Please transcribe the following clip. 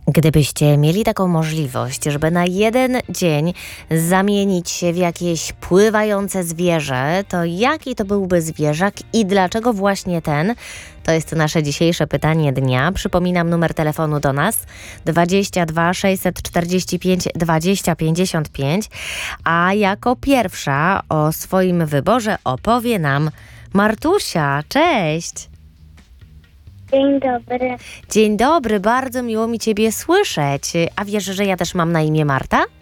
Gdybyście mieli taką możliwość, żeby na jeden dzień zamienić się w jakieś pływające zwierzę, to jaki to byłby zwierzak i dlaczego właśnie ten? To jest nasze dzisiejsze pytanie dnia. Przypominam numer telefonu do nas 22 645 20 55, a jako pierwsza o swoim wyborze opowie nam Martusia. Cześć! Dzień dobry. Dzień dobry, bardzo miło mi Ciebie słyszeć. A wiesz, że ja też mam na imię Marta?